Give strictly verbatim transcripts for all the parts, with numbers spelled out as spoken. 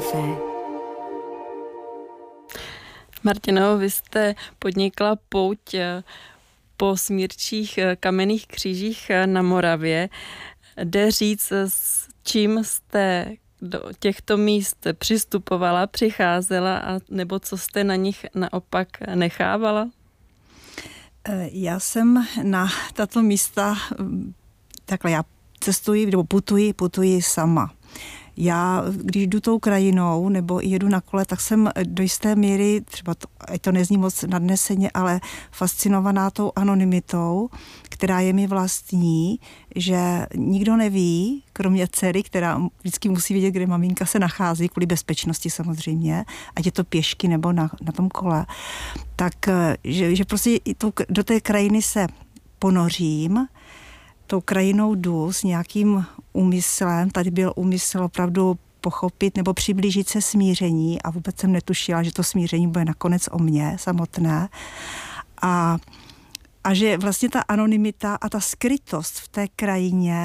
Café. Martino, vy jste podnikla pouť po smírčích kamenných křížích na Moravě. Jde říct, s čím jste do těchto míst přistupovala, přicházela, a nebo co jste na nich naopak nechávala? Já jsem na tato místa, takhle já cestuji, nebo putuji, putuji sama. Já, když jdu tou krajinou nebo jedu na kole, tak jsem do jisté míry, třeba to, to nezní moc nadneseně, ale fascinovaná tou anonymitou, která je mi vlastní, že nikdo neví, kromě dcery, která vždycky musí vědět, kde maminka se nachází, kvůli bezpečnosti samozřejmě, ať je to pěšky nebo na, na tom kole, tak že, že prostě do té krajiny se ponořím, tou krajinou jdu s nějakým úmyslem, tady byl úmysl opravdu pochopit nebo přiblížit se smíření a vůbec jsem netušila, že to smíření bude nakonec o mně samotné. A, a že vlastně ta anonymita a ta skrytost v té krajině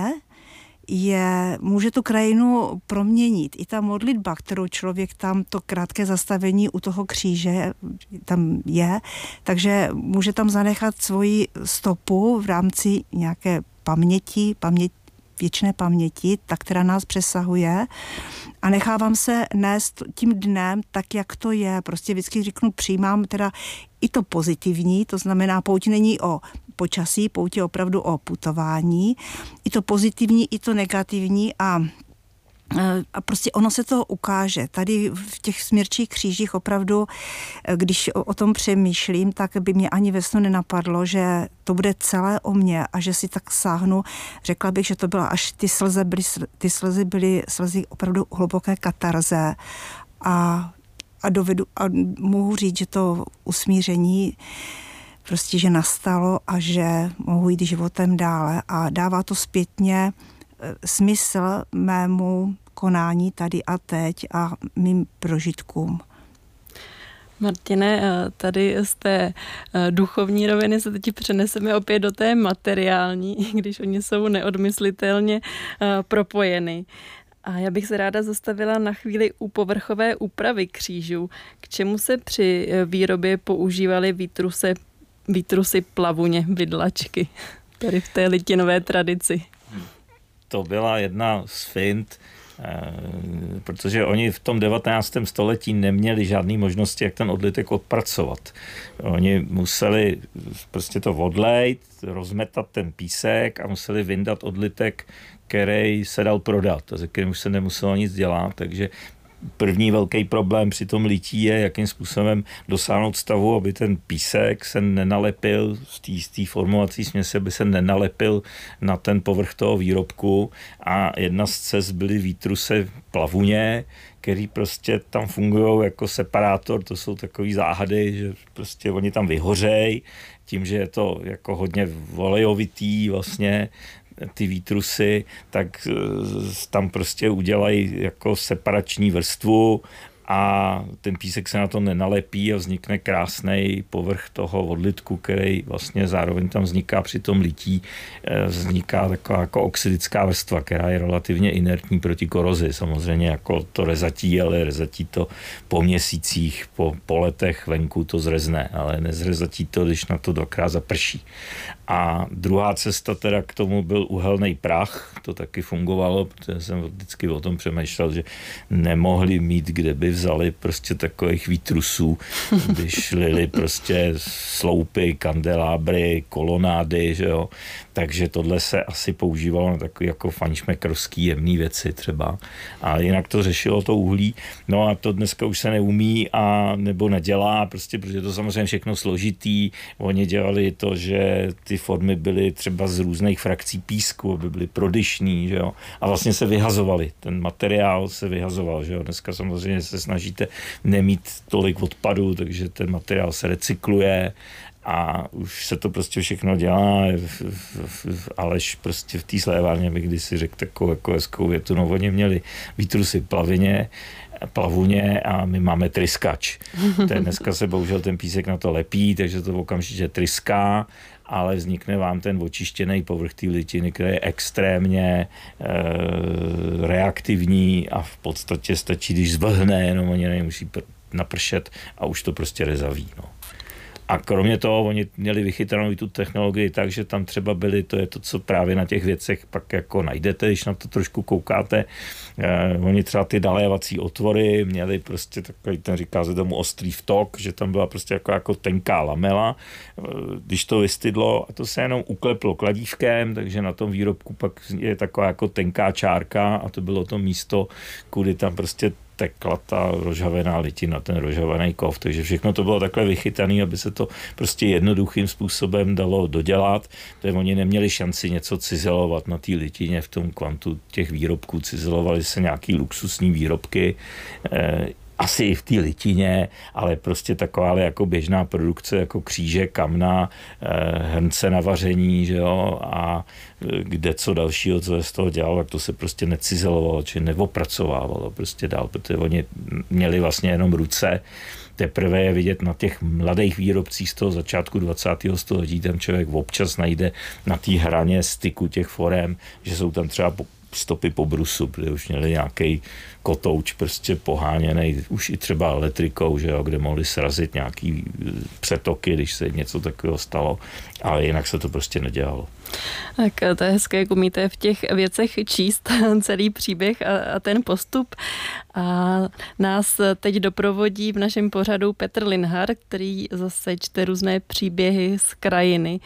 je, může tu krajinu proměnit. I ta modlitba, kterou člověk tam, to krátké zastavení u toho kříže tam je, takže může tam zanechat svoji stopu v rámci nějaké paměti, paměť, věčné paměti, ta, která nás přesahuje, a nechávám se nést tím dnem tak, jak to je. Prostě vždycky řeknu, přijímám teda i to pozitivní, to znamená, pouť není o počasí, pouť je opravdu o putování, i to pozitivní, i to negativní, a A prostě ono se to ukáže. Tady v těch smírčích křížích opravdu, když o, o tom přemýšlím, tak by mě ani ve snu nenapadlo, že to bude celé o mně a že si tak sáhnu. Řekla bych, že to byla až ty slzy byly, ty slzy byly slzy opravdu hluboké katarze a, a dovedu a mohu říct, že to usmíření prostě, že nastalo a že mohu jít životem dále a dává to zpětně smysl mému konání tady a teď a mým prožitkům. Martine, tady z té duchovní roviny se teď přeneseme opět do té materiální, i když oni jsou neodmyslitelně propojeny. A já bych se ráda zastavila na chvíli u povrchové úpravy křížů. K čemu se při výrobě používaly výtrusy, výtrusy plavuně, vidlačky, tady v té litinové tradici? To byla jedna z fint, protože oni v tom devatenáctém století neměli žádné možnosti, jak ten odlitek odpracovat. Oni museli prostě to odlejt, rozmetat ten písek a museli vyndat odlitek, který se dal prodat a ze kterým už se nemuselo nic dělat, takže první velký problém při tom lití je, jakým způsobem dosáhnout stavu, aby ten písek se nenalepil z té formovací směsi, aby se nenalepil na ten povrch toho výrobku, a jedna z cest byly výtrusy plavuně, který prostě tam fungují jako separátor, to jsou takový záhady, že prostě oni tam vyhořejí, tím, že je to jako hodně olejovitý vlastně, ty výtrusy, tak tam prostě udělají jako separační vrstvu a ten písek se na to nenalepí a vznikne krásný povrch toho odlitku, který vlastně zároveň tam vzniká při tom lití, vzniká taková jako oxidická vrstva, která je relativně inertní proti korozi. Samozřejmě jako to rezatí, ale rezatí to po měsících, po, po letech venku to zrezne, ale nezrezatí to, když na to dvakrát zaprší. A druhá cesta teda k tomu byl uhelný prach, to taky fungovalo, protože jsem vždycky o tom přemýšlel, že nemohli mít, kde by vzali prostě takových výtrusů, když lili prostě sloupy, kandelábry, kolonády, že jo. Takže tohle se asi používalo na takové jako fajnšmekrovský jemný věci třeba. A jinak to řešilo to uhlí. No a to dneska už se neumí a nebo nedělá, prostě, protože to samozřejmě všechno složitý. Oni dělali to, že ty formy byly třeba z různých frakcí písku, aby byly prodyšný, že jo. A vlastně se vyhazovaly. Ten materiál se vyhazoval, že jo. Dneska samozřejmě se snažíte nemít tolik odpadů, takže ten materiál se recykluje a už se to prostě všechno dělá, alež prostě v té slévárně bych kdysi řekl takovou jako hezkou větu, no oni měli výtrusy plavině, plavuně a my máme tryskač. Ten dneska se bohužel ten písek na to lepí, takže to okamžitě tryská ale vznikne vám ten očištěný povrch té litiny, který je extrémně e, reaktivní a v podstatě stačí, když zvlhne, jenom oni nemusí pr- napršet a už to prostě rezaví. No. A kromě toho oni měli vychytanou i tu technologii tak, že tam třeba byly, to je to, co právě na těch věcech pak jako najdete, když na to trošku koukáte. Eh, oni třeba ty dalévací otvory měli prostě takový, ten říká se tomu ostrý vtok, že tam byla prostě jako, jako tenká lamela, eh, když to vystydlo a to se jenom ukleplo kladívkem, takže na tom výrobku pak je taková jako tenká čárka a to bylo to místo, kudy tam prostě tekla ta rozhavená litina, ten rozhavený kov, takže všechno to bylo takhle vychytané, aby se to prostě jednoduchým způsobem dalo dodělat, takže oni neměli šanci něco cizelovat na té litině v tom kvantu těch výrobků, cizelovali se nějaký luxusní výrobky, eh, asi i v té litině, ale prostě taková jako běžná produkce, jako kříže, kamna, hrnce na vaření, že jo, a kde co dalšího, co se z toho dělalo, tak to se prostě necizelovalo, či neopracovávalo prostě dál, protože oni měli vlastně jenom ruce. Teprve je vidět na těch mladých výrobcích z toho začátku dvacátého století, tam člověk občas najde na té hraně styku těch forem, že jsou tam třeba stopy po brusu, protože už měli nějaký kotouč prostě poháněný, už i třeba elektrikou, že jo, kde mohli srazit nějaký přetoky, když se něco takového stalo, ale jinak se to prostě nedělalo. Tak to je hezké, jak umíte v těch věcech číst celý příběh a, a ten postup. A nás teď doprovodí v našem pořadu Petr Linhart, který zase čte různé příběhy z krajiny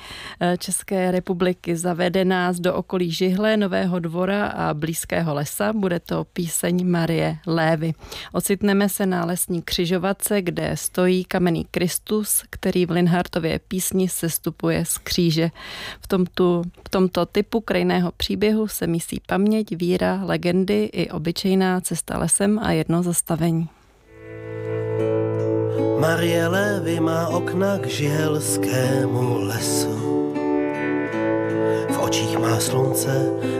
České republiky. Zavede nás do okolí Žihle, Nového Dvora a blízkého lesa. Bude to píseň Marie Lévy. Ocitneme se na lesní křižovatce, kde stojí kamenný Kristus, který v Linhartově písni sestupuje z kříže. V tomto V tomto typu krajného příběhu se mísí paměť, víra, legendy i obyčejná cesta lesem a jedno zastavení. Marie Lévy má okna k žihelskému lesu. V očích má slunce